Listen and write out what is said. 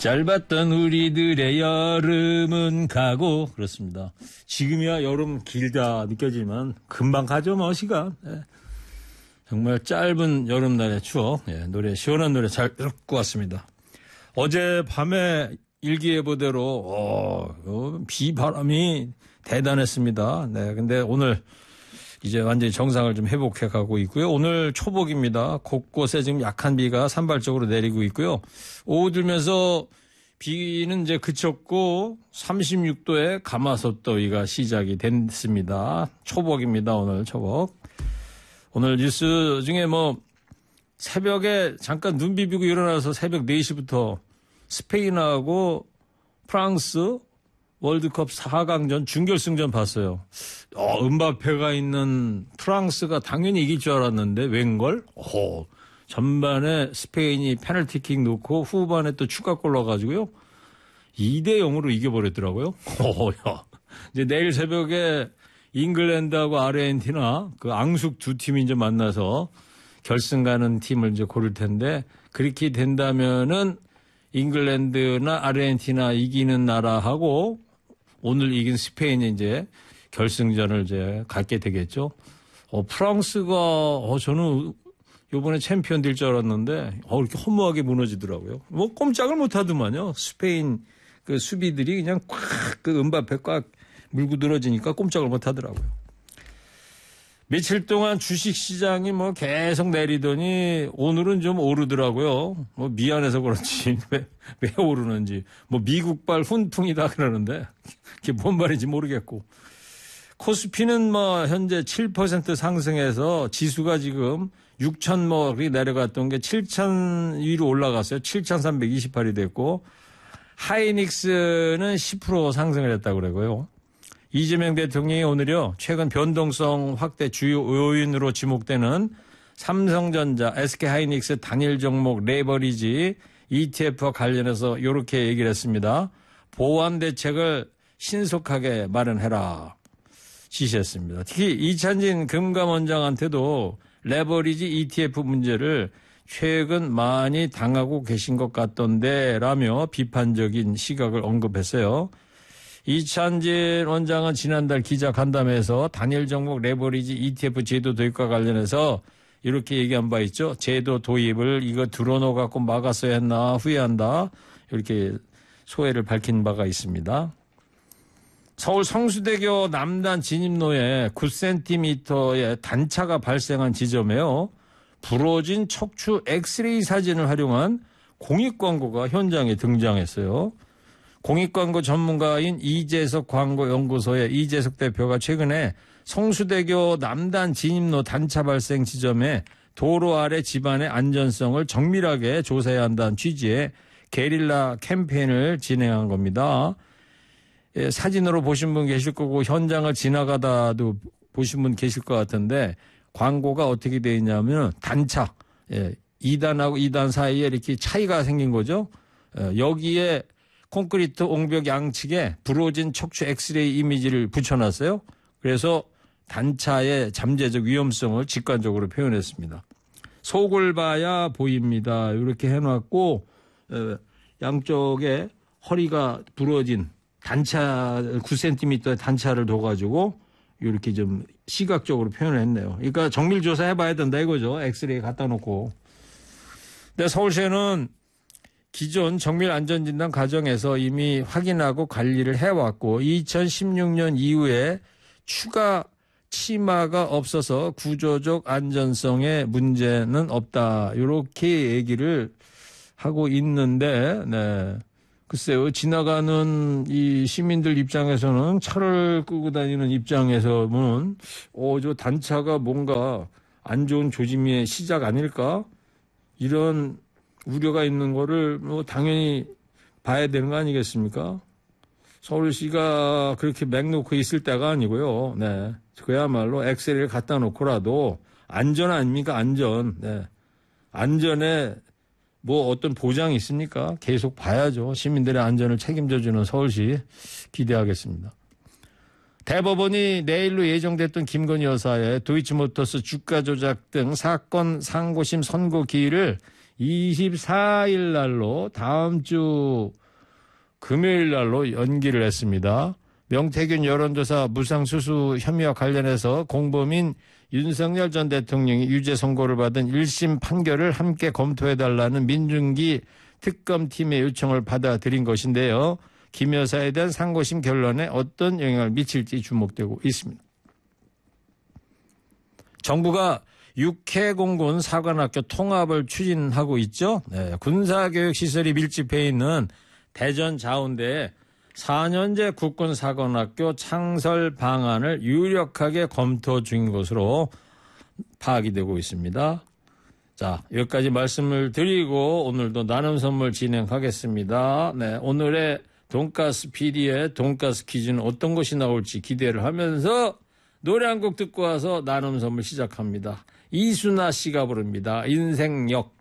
짧았던 우리들의 여름은 가고 그렇습니다. 지금이야 여름 길다 느껴지만 금방 가죠 뭐 시간. 예. 정말 짧은 여름날의 추억. 예, 노래 시원한 노래 잘 듣고 왔습니다. 어제 밤에 일기예보대로 비바람이 대단했습니다. 네, 근데 오늘 이제 완전히 정상을 좀 회복해 가고 있고요. 오늘 초복입니다. 곳곳에 지금 약한 비가 산발적으로 내리고 있고요. 오후 들면서 비는 이제 그쳤고 36도의 가마솥더위가 시작이 됐습니다. 초복입니다. 오늘 초복. 오늘 뉴스 중에 뭐 새벽에 잠깐 눈 비비고 일어나서 새벽 4시부터 스페인하고 프랑스 월드컵 4강전 준결승전 봤어요. 음바페가 있는 프랑스가 당연히 이길 줄 알았는데 웬걸? 전반에 스페인이 페널티킥 넣고 후반에 또 추가골 넣어가지고요. 2대0으로 이겨버렸더라고요. 이제 내일 새벽에 잉글랜드하고 아르헨티나 그 앙숙 두 팀이 이제 만나서 결승 가는 팀을 이제 고를 텐데 그렇게 된다면은 잉글랜드나 아르헨티나 이기는 나라하고 오늘 이긴 스페인이 이제 결승전을 이제 갖게 되겠죠. 프랑스가 저는 이번에 챔피언 될 줄 알았는데 이렇게 허무하게 무너지더라고요. 뭐 꼼짝을 못 하더만요. 스페인 그 수비들이 그냥 꽉 그 음바페 꽉 물고 늘어지니까 꼼짝을 못 하더라고요. 며칠 동안 주식시장이 뭐 계속 내리더니 오늘은 좀 오르더라고요. 뭐 미안해서 그렇지 왜 오르는지. 뭐 미국발 훈풍이다 그러는데 그게 뭔 말인지 모르겠고. 코스피는 뭐 현재 7% 상승해서 지수가 지금 6천 뭐이 내려갔던 게 7천 위로 올라갔어요. 7,328이 됐고 하이닉스는 10% 상승을 했다고 그러고요. 이재명 대통령이 오늘요 최근 변동성 확대 주요 요인으로 지목되는 삼성전자, SK하이닉스 단일 종목 레버리지 ETF와 관련해서 이렇게 얘기를 했습니다. 보완 대책을 신속하게 마련해라 지시했습니다. 특히 이찬진 금감원장한테도 레버리지 ETF 문제를 최근 많이 당하고 계신 것 같던데 라며 비판적인 시각을 언급했어요. 이찬진 원장은 지난달 기자간담회에서 단일 종목 레버리지 ETF 제도 도입과 관련해서 이렇게 얘기한 바 있죠. 제도 도입을 이거 들어놓아갖고 막았어야 했나 후회한다. 이렇게 소회를 밝힌 바가 있습니다. 서울 성수대교 남단 진입로에 9cm의 단차가 발생한 지점에요. 부러진 척추 엑스레이 사진을 활용한 공익광고가 현장에 등장했어요. 공익광고 전문가인 이재석 광고연구소의 이재석 대표가 최근에 성수대교 남단 진입로 단차 발생 지점에 도로 아래 집안의 안전성을 정밀하게 조사해야 한다는 취지의 게릴라 캠페인을 진행한 겁니다. 사진으로 보신 분 계실 거고 현장을 지나가다도 보신 분 계실 것 같은데 광고가 어떻게 되어 있냐면 단차, 2단하고 2단 사이에 이렇게 차이가 생긴 거죠. 여기에 콘크리트 옹벽 양측에 부러진 척추 엑스레이 이미지를 붙여놨어요. 그래서 단차의 잠재적 위험성을 직관적으로 표현했습니다. 속을 봐야 보입니다. 이렇게 해놨고 양쪽에 허리가 부러진 단차 9cm의 단차를 둬가지고 이렇게 좀 시각적으로 표현을 했네요. 그러니까 정밀조사 해봐야 된다 이거죠. 엑스레이 갖다 놓고. 근데 서울시는 기존 정밀안전진단 과정에서 이미 확인하고 관리를 해왔고 2016년 이후에 추가 치마가 없어서 구조적 안전성에 문제는 없다. 이렇게 얘기를 하고 있는데 네. 글쎄요. 지나가는 이 시민들 입장에서는 차를 끄고 다니는 입장에서는 저 단차가 뭔가 안 좋은 조짐의 시작 아닐까? 이런 우려가 있는 거를 뭐 당연히 봐야 되는 거 아니겠습니까? 서울시가 그렇게 맥 놓고 있을 때가 아니고요. 네. 그야말로 엑셀을 갖다 놓고라도 안전 아닙니까? 안전. 네. 안전에 뭐 어떤 보장이 있습니까? 계속 봐야죠. 시민들의 안전을 책임져주는 서울시 기대하겠습니다. 대법원이 내일로 예정됐던 김건희 여사의 도이치모터스 주가 조작 등 사건 상고심 선고 기일을 24일 날로 다음 주 금요일 날로 연기를 했습니다. 명태균 여론조사 무상수수 혐의와 관련해서 공범인 윤석열 전 대통령이 유죄 선고를 받은 1심 판결을 함께 검토해달라는 민중기 특검팀의 요청을 받아들인 것인데요. 김 여사에 대한 상고심 결론에 어떤 영향을 미칠지 주목되고 있습니다. 정부가 육해공군 사관학교 통합을 추진하고 있죠. 네, 군사교육시설이 밀집해 있는 대전 자운대에 4년제 국군사관학교 창설 방안을 유력하게 검토 중인 것으로 파악이 되고 있습니다. 자, 여기까지 말씀을 드리고 오늘도 나눔 선물 진행하겠습니다. 네, 오늘의 돈가스 PD의 돈가스 퀴즈는 어떤 것이 나올지 기대를 하면서 노래 한 곡 듣고 와서 나눔 선물 시작합니다. 이순아 씨가 부릅니다. 인생역.